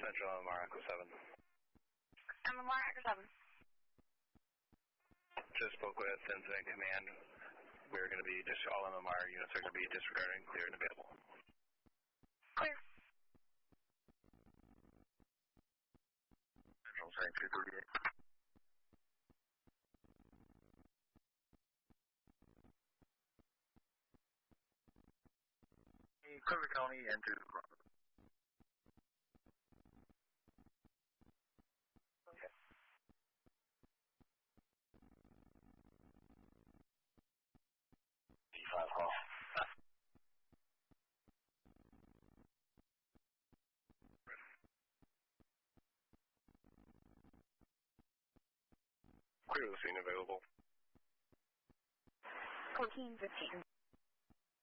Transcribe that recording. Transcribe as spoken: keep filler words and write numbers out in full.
Central M M R Echo seven. M M R Echo seven. Just spoke with Incident Command. We're going to be, just all M M R units are going to be disregarding, clear and available. Clear. Central saying two thirty-eight. Clear County and to okay. D five call. Clear the scene available. fourteen fifteen.